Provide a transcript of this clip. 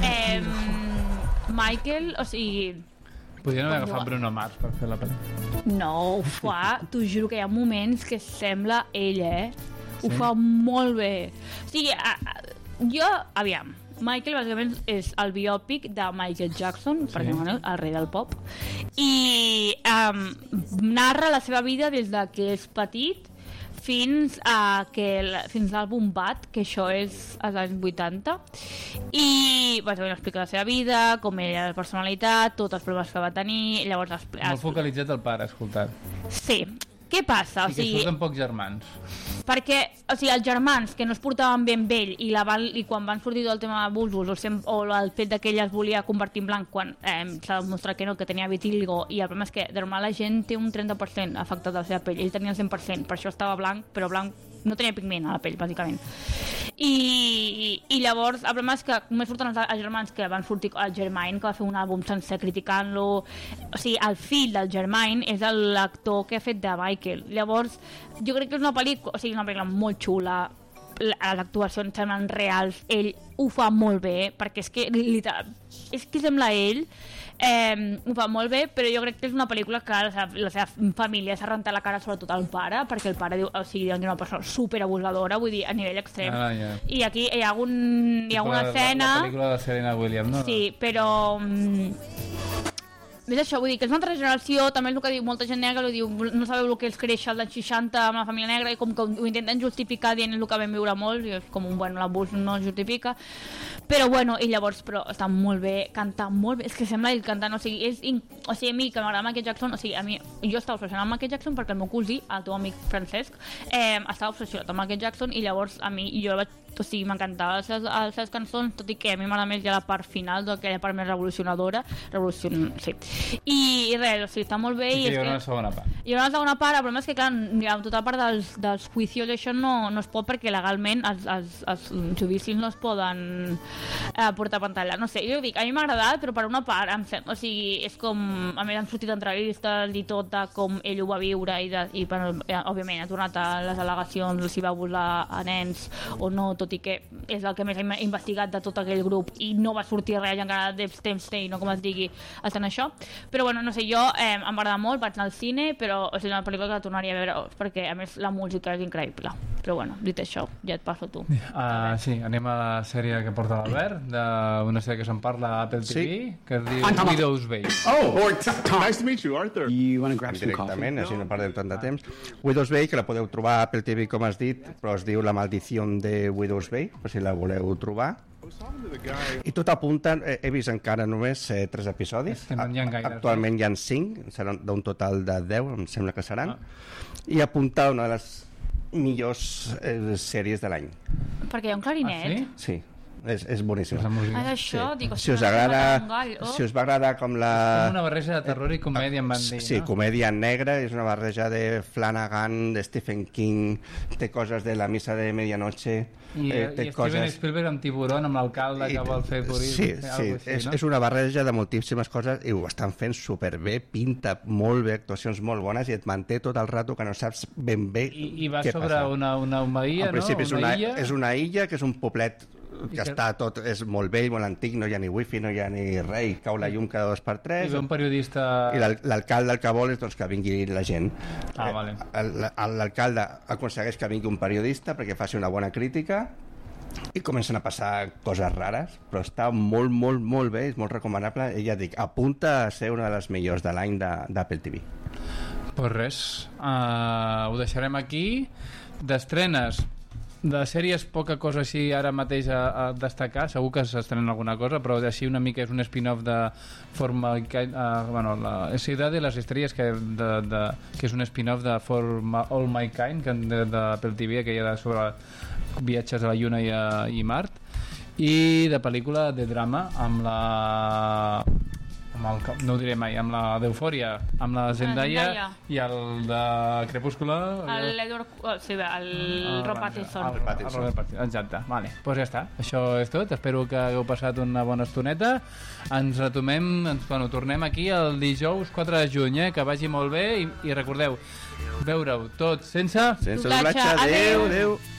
Michael, o sigui... Podrien haver agafat Bruno Mars per fer la pel·lícula. No, ho fa, t'ho juro que hi ha moments que sembla ell, Ho fa molt bé. O sigui, jo, aviam, Michael bàsicament és el biòpic de Michael Jackson, perquè bueno, el rei del pop, i narra la seva vida des de que és petit fins l'àlbum Bad, que això és als anys 80, i bàsicament explica la seva vida, com era la personalitat, tots els problemes que va tenir, llavors... Molt focalitzat el pare, escoltat. Sí. Què passa? I que surten pocs germans. Perquè, o sigui, els germans que no es portaven bé amb ell i quan van sortir del tema de bulbos o el fet que ella es volia convertir en blanc quan s'ha demostrat que no, que tenia vitíligo, i el problema és que de normal la gent té un 30% afectat a la seva pell, ell tenia el 100%, per això estava blanc, però blanc no tenia pigment a la pell, bàsicament. I llavors el problema és que només surten els germans que van sortir, el Jermaine, que va fer un àlbum sencer criticant-lo, o sigui, el fill del Jermaine és l'actor que ha fet de Michael. Llavors jo crec que és una pel·lícula, o sigui, una pel·lícula molt xula, les actuacions semblen reals, ell ho fa molt bé, perquè és que sembla ell, ho fa molt bé, però jo crec que és una pel·lícula que la seva família s'ha rentat la cara, sobretot al pare, perquè el pare diu, o sigui, és una persona superabusadora, vull dir, a nivell extrem. I aquí hi ha alguna escena... La pel·lícula de Serena Williams, no? Sí, però... és això, vull dir que és una altra generació, també és el que diu molta gent negra, diu, no sabeu el que és créixer als 60 amb la família negra, i com que ho intenten justificar dient el que vam viure molt, i és com l'abús no es justifica, però bueno, i llavors però està molt bé, canta molt bé, és que sembla ell cantant, o sigui, a mi que m'agrada Michael Jackson, o sigui, a mi, jo estava obsessionat amb Michael Jackson perquè el meu cosí, el teu amic Francesc, estava obsessionat amb Michael Jackson, i llavors a mi, o sigui, m'encantaven les seves cançons, tot i que a mi m'agrada més ja la part final, aquella part més revolucionadora, sí. I res, o sigui, està molt bé, i hi haurà una segona part. Hi haurà una segona part, el problema és que clar, amb tota la part dels juicios això no es pot, perquè legalment els judicis no es poden portar a pantalla, no sé, jo dic, a mi m'ha agradat, però per una part o sigui, és com, a més han sortit entrevistes i tot de com ell ho va viure i òbviament ha tornat a les al·legacions si va abusar a nens o no, tot i que és el que més ha investigat de tot aquell grup i no va sortir res encara d'Epstein, no com es digui, estant això. Però bueno, no sé, jo em va agradar molt, vaig anar al cine, però és una pel·lícula que la tornaria a veure, perquè a més la música és increïble. Però bueno, dit això, ja et passo tu. Sí, anem a la sèrie que porta l'Albert, d'una sèrie que se'n parla a Apple TV, que es diu Widow's Bay. Nice to meet you, Arthur. You want to grab some coffee? Directament, així no perdem tant de temps. Widow's Bay, que la podeu trobar a Apple TV, com has dit, però es diu La maldició de Widow's Bay, per si la voleu trobar. I tot apunta, he vist encara només 3 episodis, actualment hi ha 5, seran d'un total de 10, em sembla que seran, i apunta una de les millors sèries de l'any. Perquè hi ha un clarinet? Sí, és boníssim. Això, dic, si us va agradar com la... Com una barreja de terror i comèdia, em van dir, sí, comèdia negra, és una barreja de Flanagan, de Stephen King, té coses de La missa de medianoche, i Steven Spielberg amb Tiburón, amb l'alcalde que vol fer turisme. Sí, és una barreja de moltíssimes coses i ho estan fent superbé, pinta molt bé, actuacions molt bones i et manté tot el rato que no saps ben bé i va sobre una illa, al principi és una illa que és un poblet que està tot, és molt vell, molt antic, no hi ha ni wifi, no hi ha ni res, cau la llum cada 2x3 i ve un periodista i l'alcalde el que vol és doncs, que vingui la gent. Vale. L'alcalde aconsegueix que vingui un periodista perquè faci una bona crítica i comencen a passar coses rares, però està molt, molt, molt bé, és molt recomanable, i ja dic, apunta a ser una de les millors de l'any d'Apple TV. Pues res, ho deixarem aquí. D'estrenes de sèries, poca cosa així ara mateix a destacar, segur que s'estrena alguna cosa, però així una mica és un spin-off de la Ciudad de las Estrellas, que és un spin-off de For All My Kind, d'Apple TV, que hi ha sobre viatges a la Lluna i Mart, i de pel·lícula de drama amb no ho diré mai, amb la d'Eufòria, amb la Zendaya i el de Crepúsculo, el Robert Pattinson. Exacte, vale, doncs ja està, això és tot, espero que hagueu passat una bona estoneta, ens retomem, tornem aquí el dijous 4 de juny, que vagi molt bé i recordeu, veure-ho tot sense doblatge. Adéu.